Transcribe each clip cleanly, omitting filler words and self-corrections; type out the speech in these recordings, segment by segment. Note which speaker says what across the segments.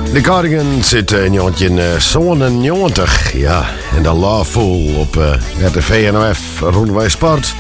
Speaker 1: De Cardigans zit in 1997. Ja, en de Lawful op de VNOF Roenwij Sport.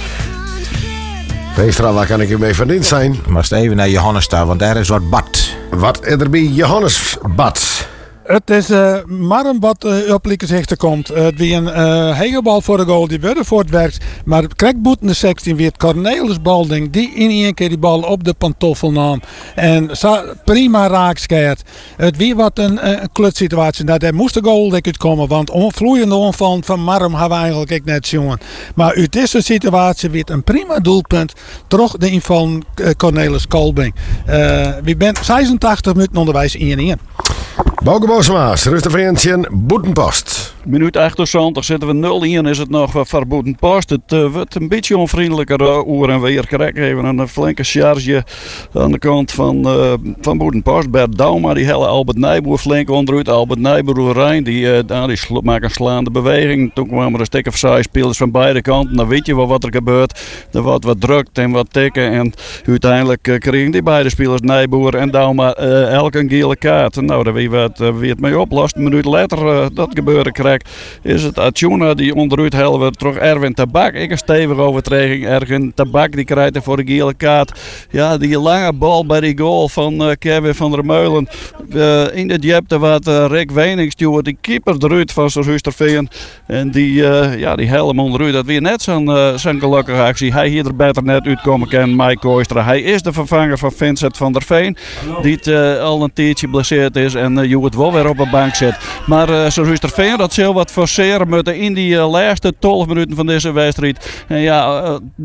Speaker 1: Veenstra, waar kan ik u mee van dienst zijn?
Speaker 2: Maar even naar Johannes daar, want daar is wat bad.
Speaker 1: Wat is er bij Johannes bad?
Speaker 3: Het is maar een wat op Liekershechten komt. Het wie een hegelbal voor de goal die werden voor het werk. Maar krijgt boeten de 16 weer Cornelis Balding die in één keer die bal op de pantoffel nam. En prima raakskeert. Het wie wat een klutsituatie. Nou, daar moest de goal denk ik komen. Want vloeiende omval van Marm hebben we eigenlijk ook net jongen. Maar uit deze situatie werd een prima doelpunt. Toch de inval van Cornelis Kolbing. We zijn 86 minuten onderwijs 1-1.
Speaker 1: Bouke Bosmaas, Rusterveentje, Boetenpost.
Speaker 4: Minuut 78 zitten we 0-1, is het nog voor Boetenpost. Het wordt een beetje onvriendelijker oer en weer. Krijg even een flinke charge aan de kant van Boetenpost. Bert Dauma, die hele Albert Nijboer flink onderuit. Albert Nijboer Rijn, die maakt een slaande beweging. Toen kwamen er een stuk of 6 spelers van beide kanten. Dan weet je wel wat er gebeurt. Er wordt wat drukt en wat tikken. En uiteindelijk kregen die beide spelers, Nijboer en Dauma, elk een gele kaart. Nou, daar wie het mee oplost. Een minuut later dat gebeuren krijgt, is het Atjuna die onderuit helpen. Terug Erwin Tabak. Ik een stevige overtreding. Erwin Tabak die krijgt er voor de gele kaart. Ja, die lange bal bij die goal van Kevin van der Meulen. In de diepte wat Rick Wening stuurt. Die keeper eruit van Rusterveen. En die helm onderuit. Dat weer net zo'n gelukkige actie. Hij hier er beter net uitkomen kan. Mike Koistra. Hij is de vervanger van Vincent van der Veen. Die al een tijdje blesseerd is. En je het wel weer op de bank zit. Maar Rusterveen dat zal wat forceren moeten in die laatste 12 minuten van deze wedstrijd. En ja,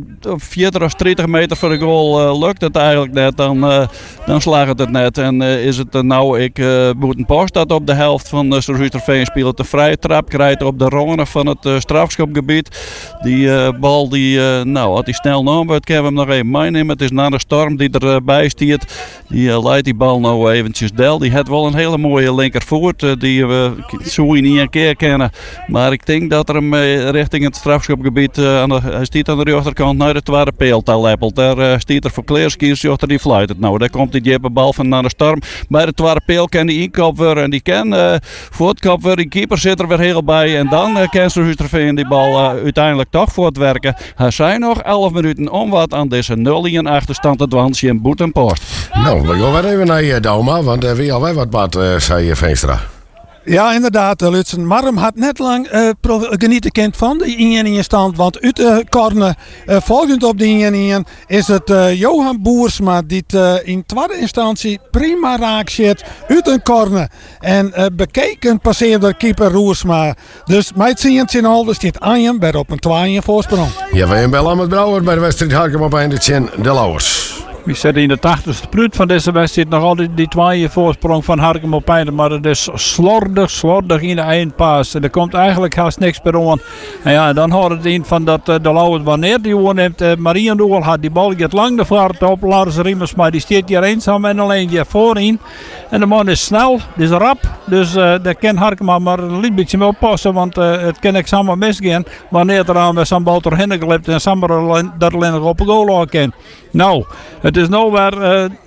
Speaker 4: 40 of 30 meter voor de goal lukt het eigenlijk net. Dan slaagt het net. En is het Boetenpost dat op de helft van Rusterveen speelt. De vrije trap krijgt op de rongen van het strafschopgebied. Die bal als die snel nam wordt, kunnen we hem nog even meenemen. Het is na de storm die erbij stiert. Die leidt die bal nou eventjes del. Die had wel een hele mooie linkervoet. Die we zo niet een keer kennen. Maar ik denk dat er hem richting het strafschopgebied. Hij staat aan de rechterkant naar de tweede peeltal leppelt. Daar staat er voor Kleerskiers achter die fluit. Nou, daar komt die diepe bal van naar de storm. Bij de tweede peel kan die inkop worden. En die kan voortkop worden. Die keeper zit er weer heel bij. En dan kan Rusterveen die bal uiteindelijk toch voortwerken. Hij zijn nog 11 minuten om wat aan deze 0-1 achterstand te dwansje in Boetenpost.
Speaker 1: Nou, we gaan weer even naar Dauma. Want wie al wij wat bad, zei Veenstra.
Speaker 3: Ja, inderdaad, Lutsen. Marm had net lang genieten kind van de 1-1 stand. Want uit de corner, volgend op de 1-1, is het Johan Boersma die in tweede instantie prima raak zit uit een corner. En bekeken passeerde keeper Roersma. Dus met zijn al staat Anjem weer op een 2-1 voorsprong.
Speaker 1: Ja, wij hebben Bel met Brouwer bij de wedstrijd Harkem op einde de Lauwers.
Speaker 5: We zitten in de 80ste minuut van deze wedstrijd nog altijd die 2 voorsprong van Harkem op einde. Maar het is slordig in de eindpaas. En er komt eigenlijk haast niks meer aan. En ja, dan hoort het in van dat de Lauwers wanneer die neemt. Mariendoel had die bal gaat lang de vaart op. Lars Riemers, maar die staat hier eenzaam en alleen hier voorin. En de man is snel, die is rap. Dus daar kan Harkem maar een beetje mee oppassen. Want het kan ik samen misgaan. Wanneer er aan zo'n bal doorheen glipt en samen dat alleen nog op een goal kan. Nou, het is nou waar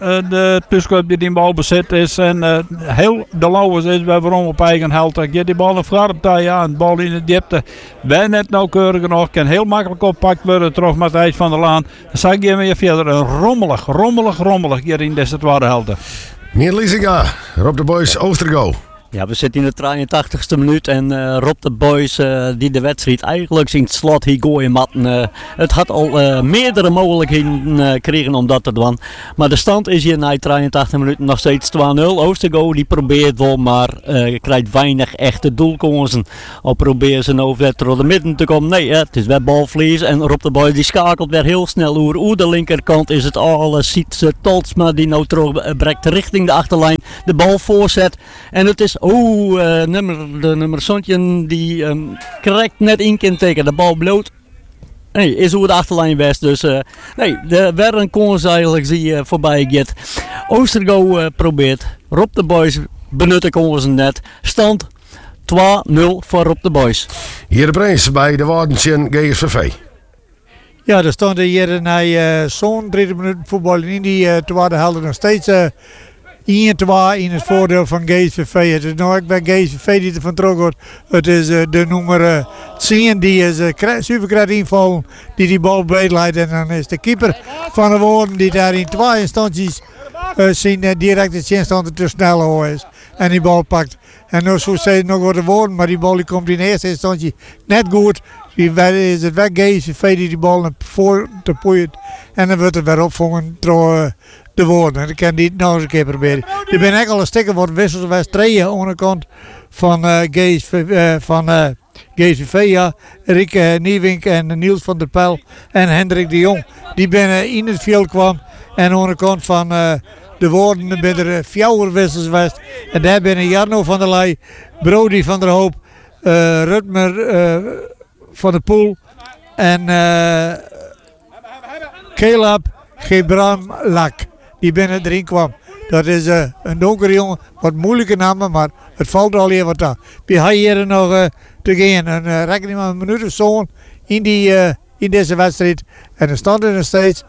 Speaker 5: de tussenclub die bal bezit is. En heel de Lauwers is bij waarom op eigen held. Ik die bal een fraartij aan, de bal in de diepte. Wij net nauwkeurig genoeg. Kan heel makkelijk oppakt worden. Terug Matthijs van der Laan. Dan zag je weer verder een rommelig hier in deze tweede helft.
Speaker 1: Meer Liesiga, Rob de Boys Oostergo.
Speaker 6: Ja, we zitten in de 83ste minuut en Rob de Boys die de wedstrijd eigenlijk zien slot hier gooien matten. Het had al meerdere mogelijkheden gekregen om dat te doen. Maar de stand is hier na 83 minuten nog steeds 2-0. Oostergo die probeert wel, maar krijgt weinig echte doelkansen. Al proberen ze nou weer door de midden te komen. Nee, het is weer balvlees en Rob de Boys die schakelt weer heel snel oer de linkerkant is het al Sietse Toltsma die nou terugbrengt richting de achterlijn. De bal voorzet en het is de nummer Sontje die correct net in kan tekenen. De bal bloot. Nee, is hoe de achterlijn was. Dus de weer een kans eigenlijk zie je voorbij gaat. Oostergo probeert. Rob de Boys benutten kansen net. Stand 2-0 voor Rob de Boys.
Speaker 1: Hier de prijs bij de Waardensjen GSVV.
Speaker 7: Ja, er stond hier na zo'n 30 minuten voetbal in die tweede helft nog steeds 1-2 in het voordeel van GSVV. Het is nou ook bij GSVV die ervan terug wordt. Het is de nummer 10 die is superkrat invallen die bal breed leidt. En dan is de keeper van de Woorden die daar in 2 instanties zijn directe tegenstander te snel is. En die bal pakt. En nou zo zei het nog wat de Woorden, maar die bal die komt in eerste instantie net goed. Is het weg GSVV die bal naar voor te poeien. En dan wordt het weer opvangen door de Woorden. En dan kan die nog eens een keer proberen. Er zijn echt al een stikker wat wissels geweest. 3 aan de kant van GSVV. Ja. Rick Niewink en Niels van der Pel en Hendrik de Jong. Die binnen in het veld kwam. En aan de kant van de Woorden ben er 4 wissels geweest. En daar binnen Jarno van der Leij, Brody van der Hoop, Rutmer van der Poel en Caleb Gebram Lak. Die binnen erin kwam. Dat is een donkere jongen, wat moeilijke namen, maar het valt al hier wat aan. We gaan hier nog te gaan. En rekening met een minuut of zo in deze wedstrijd. En er staat er nog steeds,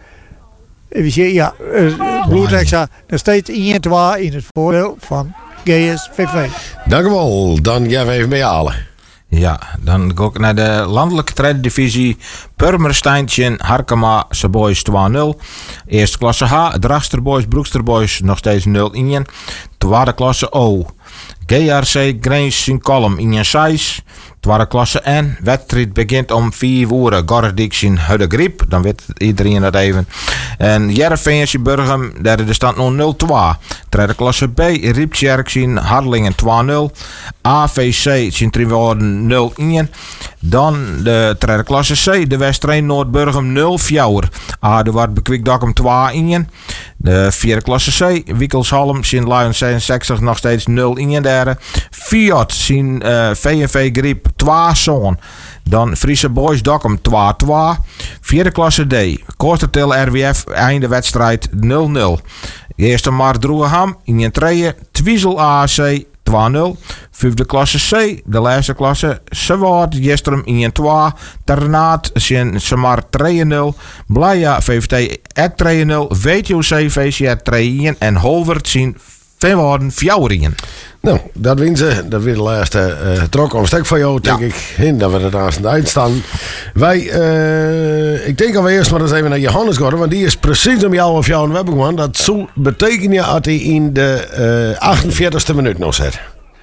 Speaker 7: bloedextra, nog steeds 1-2 in het voordeel van GSVV.
Speaker 1: Dank u wel. Dan gaan we even mee halen.
Speaker 2: Ja, dan ga ik naar de landelijke tweede divisie. Purmersteintje, Harkema, Boys 2-0. Eerste klasse H, Drachsterboys, Broeksterboys nog steeds 0-1. Tweede klasse O, GRC Grains in Kolm 1-6. Tweede klasse N, wedstrijd begint om 4 uur. Gordix in Huddegriep, dan weet iedereen dat even. En Jereveen in Burgum, daar is de stand nog 0-2. Tweede klasse B, Riepsjerks in Harlingen 2-0. AVC Sint-Triwoorden 0-1. Dan de tweede klasse C, de Westrijn Noord-Burgum 0-4. Aduard Bekwikdokkum 2-1. De vierde klasse C, Wiekelshalm Sint-Lion 66 nog steeds 0-1 daar. Fiat Sint VNV Griep 2 zoon. Dan Friese Boys Dokkum 2-2. Vierde klasse D, Kostertil RWF einde wedstrijd 0-0. Eerste Maart Droegeham in 3. Twiesel AAC 2-0. Vijfde klasse C, de laatste klasse Sewaard Jestrum 1-2. Ternaat Samar 3-0. Blaya VVT 3-0. VTOC VCR 3-1. En Holwert zien Veewoorden 4-1.
Speaker 1: Nou, dat wint ze. Dat weer de laatste trok om stek van jou, denk ik. En dat we er naast het eind staan. Wij, ik denk dat we eerst maar eens even naar Johannes gaan, want die is precies om jou of jou een webbegonnen. Dat zou betekenen dat hij in de 48e minuut nog zit.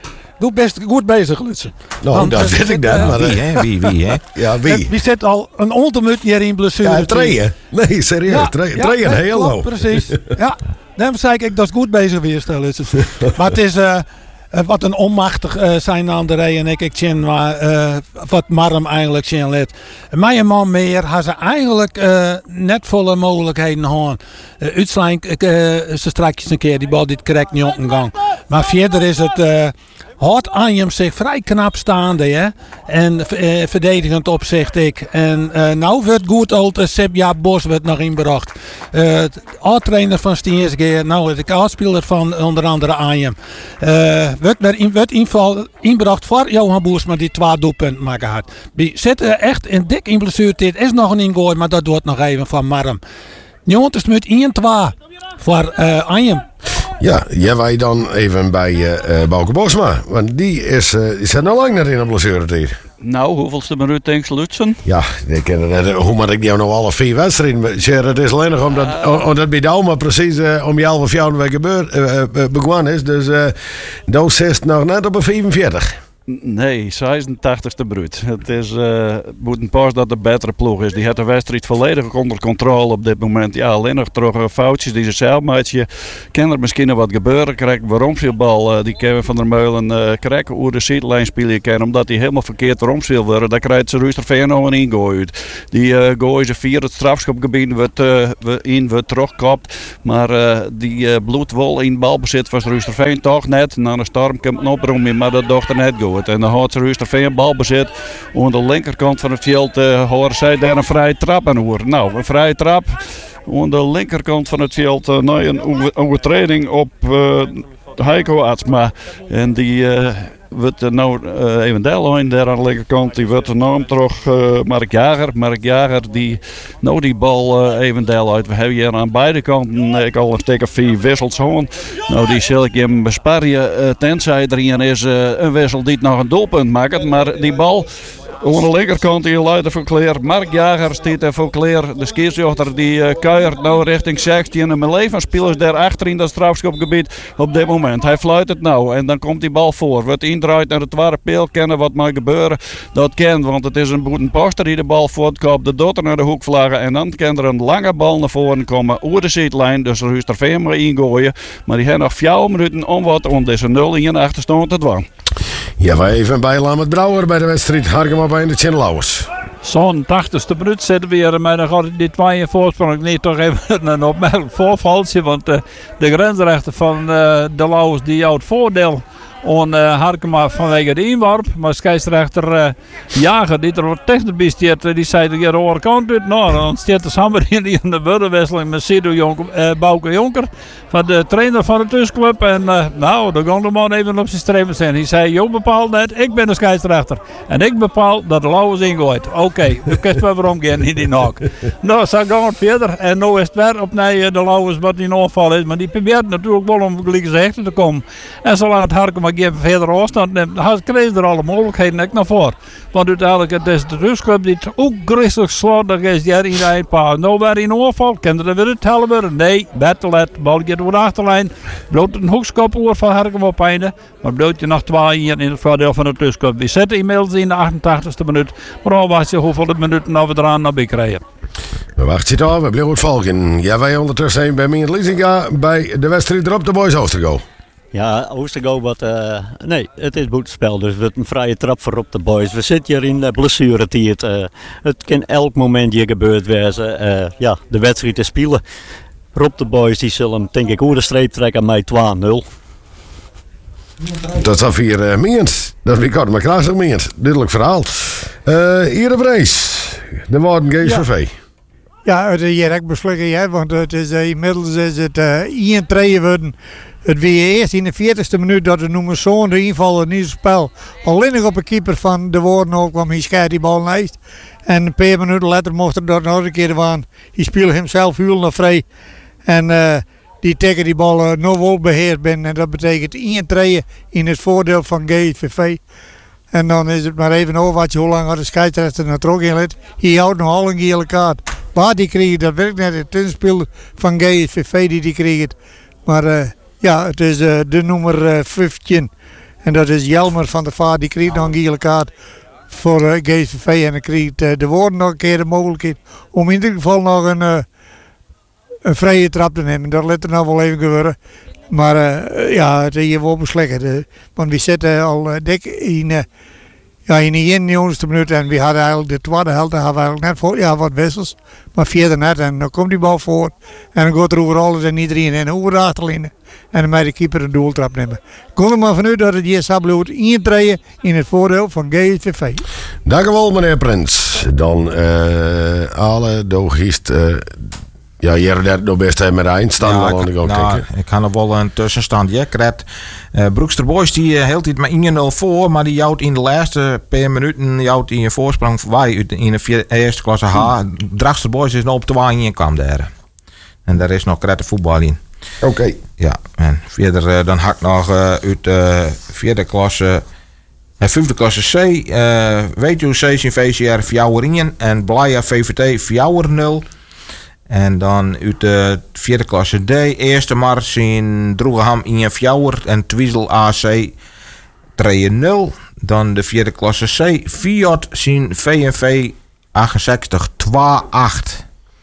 Speaker 3: Goed bezig, Lutsen.
Speaker 1: Nou, dat weet ik dan. Maar,
Speaker 2: Wie, hè?
Speaker 1: Ja, wie?
Speaker 3: Wie zit al een ondermut hier in blessure?
Speaker 1: Ja, 3. Nee, serieus.
Speaker 3: Ja,
Speaker 1: 3
Speaker 3: ja,
Speaker 1: en heel low.
Speaker 3: Precies. Ja, daarom zei ik dat is goed bezig weer, Lutsen. Maar het is wat een onmachtig zijn aan de rij en ik zie wat Marm eigenlijk zien let. Mij en man meer had ze eigenlijk net volle mogelijkheden gehad. Uitslaan ze straks een keer die bal dit correct niet op gang. Maar verder is het houdt Anjem zich vrij knap staande, hè? En verdedigend opzicht ik. En nou wordt goed oud Sebja Bos wordt nog inbracht. Oud-trainer van Stiensgeer, nou de oudspeler van onder andere Anjem. Wordt inbracht voor Johan Boersma die 2 doelpunten maken had. Die zit echt in dik in blessuretijd. Is nog een ingooi, maar dat doet nog even van Marm. 90 minuut 1-2 voor Anjem.
Speaker 1: Ja, wij dan even bij Bouke Bosma. Want die zit nou lang net in een blessuretijd.
Speaker 4: Nou, hoeveelste minuut denk je, Lutsen?
Speaker 1: Ja, hoe moet ik jou nou alle 4 wedstrijden zeggen? Het is alleen nog omdat bij jou maar precies om je halve jaar weer begonnen is. Dus dat zit nog net op een 45.
Speaker 4: Nee, 86e bruut. Het is moet pas dat de betere ploeg is. Die heeft de wedstrijd volledig onder controle op dit moment. Ja, alleen nog terug foutjes die ze zelf maken. Kan er misschien nog wat gebeuren. Krijg waarom veel bal die Kevin van der Meulen krijgt hoe de sidelijn spelen kan. Omdat hij helemaal verkeerd erom wil worden. Dan krijgt ze Ruisterveen nog een ingooi uit. Die gooien ze 4 het strafschopgebied wordt terugkopt. Maar die bloedwol in balbezit was Ruisterveen toch net. Na een storm komt het oproem in, maar dat docht er net goed. En dan houdt Ruisterveen balbezit. Aan de linkerkant van het veld horen zij daar een vrije trap aan horen. Nou, een vrije trap. Aan de linkerkant van het veld een overtreding op Heiko Atsma. En die wordt nou eventueel een daar aan de linkerkant. Die wordt enorm terug Mark Jager. Mark Jager die nou die bal eventueel uit. We hebben hier aan beide kanten ik al een stuk of 4 wissels gewoon. Nou die zal ik hem besparen tenzij er hier is een wissel die het nog een doelpunt maakt. Maar die bal aan de linkerkant hier luidt voor Kleer. Mark Jager staat er voor Kleer. De scheidsrechter die kuiert nou richting 16. En mijn levensspelers daar achter in dat strafschopgebied op dit moment. Hij fluit het nou en dan komt die bal voor. Wordt indraait naar de tweede peel. Kennen wat mag gebeuren. Dat kan, want het is een boetenposter die de bal voortkoopt. De dotter naar de hoek vlaggen. En dan kan er een lange bal naar voren komen. Oer de zijdlijn. Dus er is er veel meer ingooien. Maar die hebben nog 4 minuten om wat. Want deze 0 in achterstand te dwang.
Speaker 1: Ja, wij even bij Lammert Brouwer bij de wedstrijd Harkema bij de Tjennelauwers.
Speaker 5: Zo'n 80ste minuut zitten we hier, maar dan gaat die 2 in voorsprong. Nee, toch even een opmerkelijk voorvaltje, want de grensrechter van de Lauwers die jouw het voordeel aan Harkema vanwege de inworp. Maar scheidsrechter Jager, die er wat technisch bij staat, die zei de andere kant uit. Nou, dan staat er samen in de woordenwisseling met Sido Bouke Jonker, van de trainer van de tussenclub. En nou, dan gaan de man even op zijn streven zijn. Hij zei, joh bepaalt net, ik ben de scheidsrechter. En ik bepaal dat de Lauwers ingooit. Oké, nu kun je wel weer omgaan in die nok. Nou, zo gaan we verder. En nu is het weer opnieuw de Lauwers wat in aanval is. Maar die probeert natuurlijk wel om gelijk rechter te komen. En zolang het Harkema even verder afstand neemt, dan krijgen er alle mogelijkheden ook naar voren. Want uiteindelijk het is de tussenclub die ook gristig slordig is daar in de eindpaal. Nou, waar in aanval, kan er weer het helpen. Nee, Bettelet, bal gaat door de achterlijn. Bloot een hoekskop oor van Harkema op einde. Maar bloot je nog 2 hier in het voordeel van de tussenclub. We zitten inmiddels in de 88ste minuut. Maar dan wacht je hoeveel minuten we eraan naar bij krijgen.
Speaker 1: We wachten het af, we blijven het volgen. Ja, wij ondertussen zijn bij Mien Liesinga bij de wedstrijd erop de Boys Oostergo.
Speaker 6: Ja, Oostergo nee, het is boetespel, dus het wordt een vrije trap voor op de Boys. We zitten hier in de blessuretijd. Het kan elk moment hier gebeurd wezen. Ja, de wedstrijd te spelen. Rob de Boys die zullen denk ik over de streep trekken met 2-0.
Speaker 1: Dat is af hier Miens. Dat vind ik altijd maar krachtig Miens. Duidelijk verhaal. Hier de Vrees. De woorden GSVV.
Speaker 7: Ja, het is hier echt beslukken, want het is, inmiddels is het 1-3 worden. Het weer eerst in de 40ste minuut dat het noemen zo'n de inval in het spel. Alleen nog op een keeper van de woorden ook kwam hij scheidt die bal naast. En een paar minuten later mocht er dat nog een keer aan. Hij speelde hemzelf heel nog vrij. En die tegen die bal nog wel beheerd ben. En dat betekent 1-3 in het voordeel van GSVV. En dan is het maar even over wat je hoe lang had de scheidsrechter naar trok in let. Hij houdt nog al een gele kaart. Waar die kreeg, dat werkt net het tussenspeler van GSVV die kreeg het. Maar ja, het is de nummer 15. En dat is Jelmer van der Vaart. Die kreeg nog een gele kaart voor GSVV. En dan kreeg de woorden nog een keer de mogelijkheid om in ieder geval nog een vrije trap te nemen. Dat let er nou wel even gebeuren. Maar ja, het is hier wel beslecht. Want we zitten al dik in de 91ste minuut. En we hadden eigenlijk de tweede helft eigenlijk net voor, ja, wat wissels. Maar verder net. En dan komt die bal voor. En dan gaat er overal en iedereen in over de achterlijn. En dan mag de keeper een doeltrap nemen. Kom er maar vanuit dat het hier sabloot intreden in het voordeel van GSVV.
Speaker 1: Dank u wel, meneer Prins. Dan alle doogist. Ja, jij hebt nog best met de eindstand.
Speaker 2: Ja, ik ga nog wel een tussenstand. Ja, Broekster Boys die hield het maar 1-0 voor, maar die jouwt in de laatste paar minuten jouwt in je voorsprong wij in de eerste klasse H. Dragster Boys is nog op 2-1 kwam daar. En daar is nog krette voetbal in.
Speaker 1: Oké.
Speaker 2: Ja, en verder dan had ik nog uit vierde klasse. Vijfde klasse C, WTOC in VCR 4-1 en Blaya VVT 4-0. En dan uit de vierde klasse D, eerste mars in Droegeham in 4 en Twiesel AC 3-0. Dan de vierde klasse C, Fiat in VNV 68 2-8.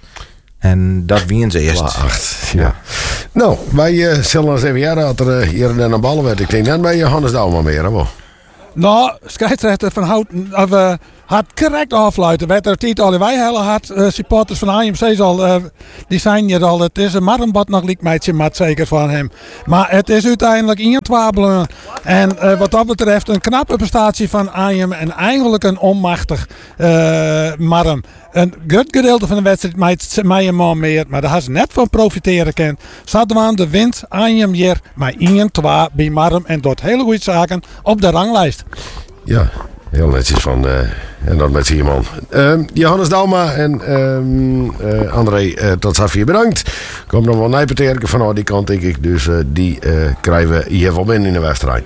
Speaker 2: En dat wien ze eerst.
Speaker 1: 2-8, ja. Nou, wij zullen eens even jaren dat er hier een bal werd. Ik denk net bij Johannes Douwman meer, hè?
Speaker 3: Nou, scheidsrechter van had correct afluiten. Werd er tijd al wij hele hard supporters van AMC al, die zijn hier al. Het is een marmbad nog liekmeidje, maar zeker van hem. Maar het is uiteindelijk 1-2 bleu. En wat dat betreft een knappe prestatie van AM en eigenlijk een onmachtig marm. Een goed gedeelte van de wedstrijd mij een man meer, maar daar had ze net van profiteren kunnen. Zadwaan de wint AM hier met 1-2 bij marm en doet hele goede zaken op de ranglijst.
Speaker 1: Ja, heel netjes van. En dan met z'n man. Johannes Dauma en André tot zover bedankt. Komt nog wel nijperterken van die kant, denk ik. Dus die krijgen we hier wel binnen in de wedstrijd.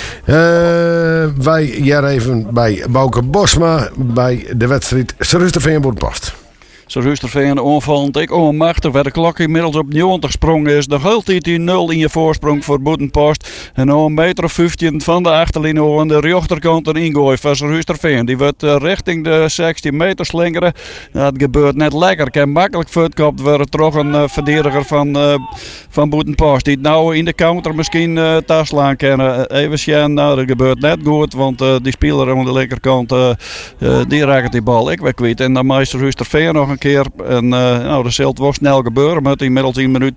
Speaker 1: Wij hier even bij Bouke Bosma bij de wedstrijd Rusterveen Boerenpost.
Speaker 4: Rusterveen onvallend, ik onmachtig, waar de klok inmiddels op 90 gesprongen is. Nog altijd die 0 in je voorsprong voor Boerenpost. En nog 1,15 meter van de achterlijn aan de rechterkant een ingooi van Rusterveen. Die wordt richting de 16 meter slingeren. Dat gebeurt net lekker. Ik heb makkelijk voortkomt waar het toch een verdediger van Boerenpost. Die het nou in de counter misschien taslaan kennen. Even zien, nou dat gebeurt net goed, want die speler aan de linkerkant die raakt die bal ik weer kwijt. En dan meester Rusterveen nog een keer. En nou, dat zal wel snel gebeuren. Met inmiddels in minuut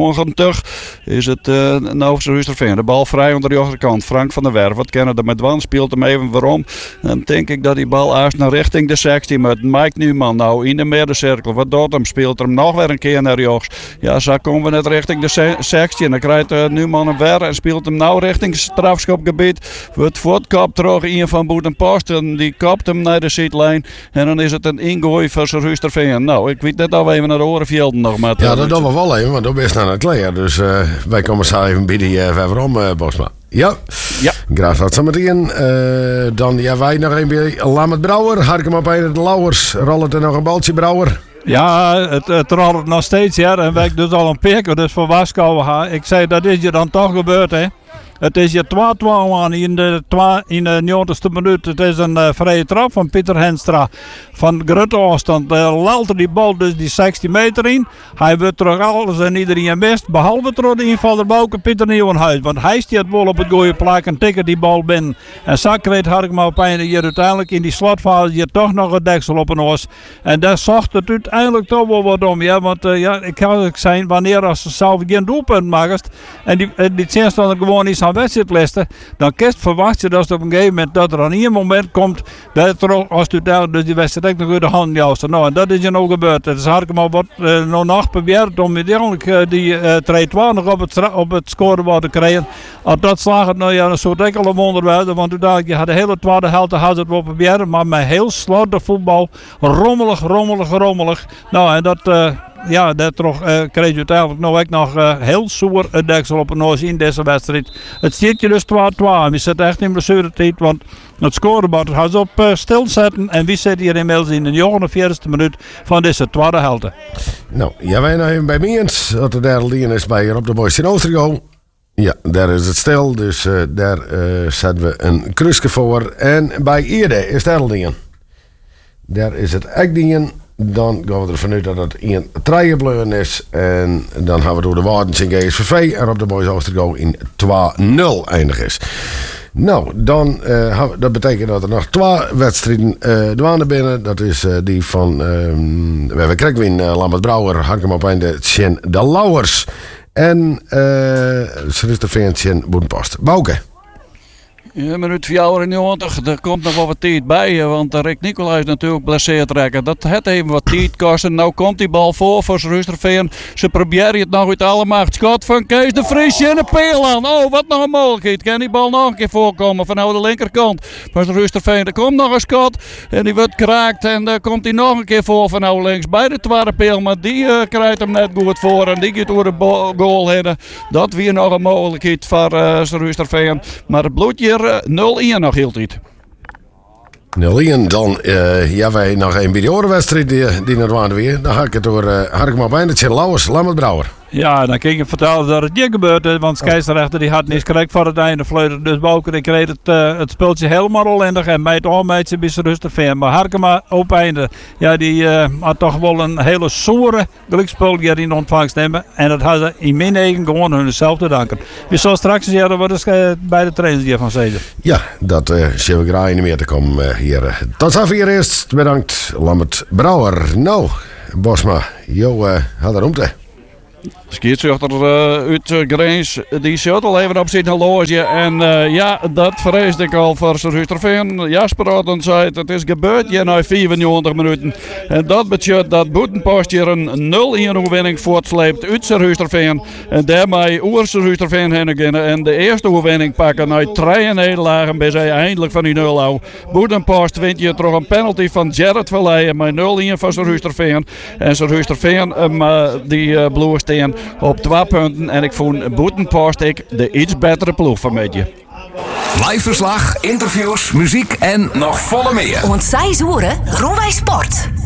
Speaker 4: 92 is het nou Rusterveen. De bal vrij onder de achterkant. Frank van der Werf. Wat kennen er met Wan? Speelt hem even waarom. Dan denk ik dat die bal eerst naar richting de 16 met Mike Newman. Nou in de middencirkel. Wat doet hem? Speelt hem nog weer een keer naar rechts. Ja, zo komen we net richting de 16. Dan krijgt Newman hem weer en speelt hem nou richting het strafschopgebied. Wordt voortkapt terug in van Boerenpost. En die kapt hem naar de zitlijn. En dan is het een ingooi van Rusterveen. Nou, ik weet net al even naar de Orenvelden nog. Met,
Speaker 1: ja, dat doen we wel even, want dan ben je naar het kleer. Dus wij komen zo even bij die verderom, Bosma. Ja. Graag tot zometeen. Dan ja, wij nog een bij Lammert Brouwer. Harkem op een de Lauwers. Rollen er nog een baltje Brouwer.
Speaker 5: Ja, het rolt nog steeds, ja. En wij dus al een peker, dus voor Waskouwen. Ik zei, dat is je dan toch gebeurd, hè. Het is hier 2-2 aan in de 90ste minuut. Het is een vrije trap van Pieter Henstra van grote afstand. Lalte die bal dus die 16 meter in. Hij wordt terug alles en iedereen mist. Behalve door de invaller Bouke Pieter Nieuwenhuis. Want hij staat wel op het goede plak en tikken die bal binnen. En zo kreeg Harkema op einde hier uiteindelijk in die slotfase hier toch nog een deksel op een os. En daar zocht het uiteindelijk toch wel wat om. Ja, want ik kan het zijn wanneer als ze zelf geen doelpunt maakt. En die tegenstander gewoon is aan wedstrijdlisten, dan verwacht je dat op een gegeven moment dat er aan een moment komt dat er als het uiteindelijk dus die wedstrijd ook nog weer de hand jouwt. Nou, en dat is er nou gebeurd. Het is Harkema wat nog probeert om uiteindelijk die 2-2 nog op het scorebord te krijgen. Als dat slaagt het nou ja, een soort enkele wonder werden, want uiteindelijk je had de hele tweede helft had het wel proberen, maar met heel slordig voetbal, rommelig. Nou, en dat ja, dat kreeg je uiteindelijk nou ook nog heel zoer een deksel op een noos in deze wedstrijd. Het stiert je dus 2-2. We zitten echt in blessuretijd, want het scorebord gaat op stilzetten. En wie zit hier inmiddels in de 49e minuut van deze tweede helft.
Speaker 1: Nou, ja, wij nog even bij Miens. Dat de derde lijn is bij Rob de Boys in Oostergo. Ja, daar is het stil, dus daar zetten we een kruisje voor. En bij Eerde is de derde lijn. Daar is het Ekdingen. Dan gaan we ervan uit dat het in Trijenbleuren is. En dan gaan we door de Wardens in GSVV. En op de Boys Oostergo in 2-0 eindig is. Nou, dan dat betekent dat er nog 2 wedstrijden douane binnen. Dat is die van we hebben Krekwin, Lammert Brouwer, Harkem op einde, Tjen de Lauwers. En Rusterveen, Tjen Boerenpost. Bouke.
Speaker 4: Ja, minuut 94, er komt nog wel wat tijd bij, want Rick Nicolaas natuurlijk blesseerd trekken. Dat het even wat tijd kosten. Nou komt die bal voor Rusterveen. Ze proberen het nog uit alle macht. Schot van Kees de Vries en de peel aan. Oh, wat nog een mogelijkheid. Kan die bal nog een keer voorkomen van de linkerkant van Rusterveen. Er komt nog een schot en die wordt kraakt en dan komt hij nog een keer voor van links bij de tweede peel. Maar die krijgt hem net goed voor en die gaat door de goal heen. Dat weer nog een mogelijkheid voor Rusterveen. Maar het bloedje 0-1 nog heel tijd.
Speaker 1: 0-1, dan ja, wij nog een bij de wedstrijd die naar de weer. Dan ga ik het door Harkema bijna Tjen Lauwers, Lammert Brouwer.
Speaker 5: Ja, dan ging je vertellen dat het niet gebeurd is, want de scheidsrechter die had niets correct voor het einde. Vleuten dus boven en kreeg het speeltje helemaal rollendig en bij het oormeidje bij rustig van. Maar Harkema op einde, ja, die had toch wel een hele soere geluksspel hier in ontvangst nemen. En dat hadden in mijn eigen gewoon hunzelf te danken. We zullen straks zeggen wat bij de trainers hiervan zeggen.
Speaker 1: Ja, dat zullen we graag niet meer te komen hier. Tot zover eerst. Bedankt, Lambert Brouwer. Nou, Bosma, had er omte.
Speaker 4: Skietschuchter uit Greens, die zit al even op zijn horloge. En ja, dat vreesde ik al voor Zusterveen. Jasper had ons zei het is gebeurd hier na 94 minuten. En dat betekent dat Boetenpost hier een 0-1 overwinning voortsleept uit Zusterveen. En daarmee oer Zusterveen heen beginnen. En de eerste overwinning pakken na 3 nederlagen bij zij eindelijk van die 0 hou. Boetenpost wint hier toch een penalty van Gerrit Verleijen met 0-1 van Zusterveen. En Zusterveen die bloersteen op 2 punten en ik vond Boetenpost de iets betere ploeg van met je.
Speaker 8: Live verslag, interviews, muziek en nog volle meer.
Speaker 9: Want zij zoeren Groenwij Sport.